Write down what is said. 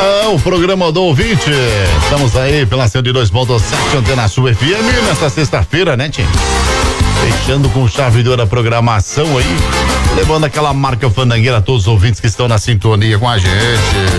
O programa do ouvinte. Estamos aí pela 102.7 Antena Sul FM nesta sexta-feira, né, Tim? Fechando com chave de ouro a programação aí, levando aquela marca fandangueira a todos os ouvintes que estão na sintonia com a gente.